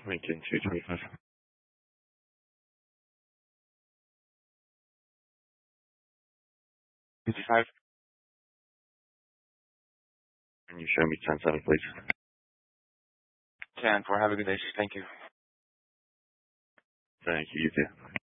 Lincoln 225. Fifty-five. Can you show me 10-7, please? 10-4. Have a good day. Thank you. Thank you. You too.